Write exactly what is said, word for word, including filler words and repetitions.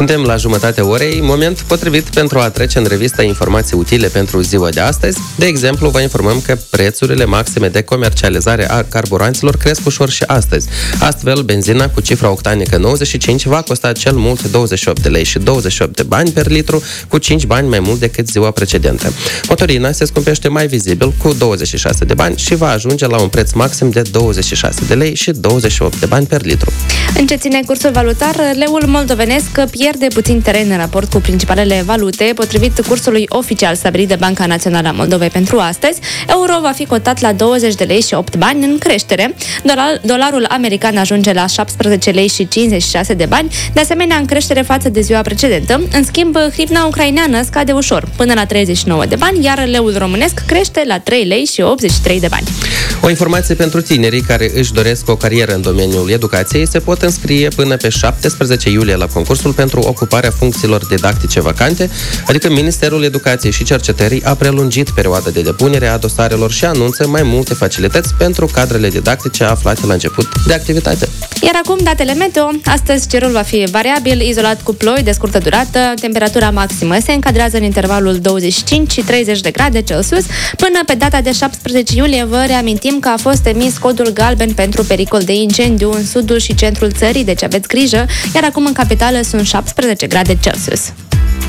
Suntem la jumătatea orei, moment potrivit pentru a trece în revistă informații utile pentru ziua de astăzi. De exemplu, vă informăm că prețurile maxime de comercializare a carburanților cresc ușor și astăzi. Astfel, benzina cu cifra octanică nouăzeci și cinci va costa cel mult douăzeci și opt de lei și douăzeci și opt de bani per litru, cu cinci bani mai mult decât ziua precedentă. Motorina se scumpește mai vizibil cu douăzeci și șase de bani și va ajunge la un preț maxim de douăzeci și șase de lei și douăzeci și opt de bani per litru. În ce ține cursul valutar, leul moldovenesc pierde puțin teren în raport cu principalele valute. Potrivit cursului oficial stabilit de Banca Națională a Moldovei pentru astăzi, euro va fi cotat la douăzeci de lei și opt bani în creștere. Dolar, dolarul american ajunge la șaptesprezece lei și cincizeci și șase de bani, de asemenea în creștere față de ziua precedentă. În schimb, hrivna ucraineană scade ușor, până la treizeci și nouă de bani, iar leul românesc crește la trei lei și optzeci și trei de bani. O informație pentru tinerii care își doresc o carieră în domeniul educației: se pot înscrie până pe șaptesprezece iulie la concursul pentru ocuparea funcțiilor didactice vacante, adică Ministerul Educației și Cercetării a prelungit perioada de depunere a dosarelor și anunță mai multe facilități pentru cadrele didactice aflate la început de activitate. Iar acum datele meteo. Astăzi cerul va fi variabil, izolat cu ploi de scurtă durată. Temperatura maximă se încadrează în intervalul douăzeci și cinci și treizeci de grade Celsius. Până pe data de șaptesprezece iulie vă reamintim că a fost emis codul galben pentru pericol de incendiu în sudul și centrul țării, deci aveți grijă, iar acum în capitală sunt șaptesprezece grade Celsius.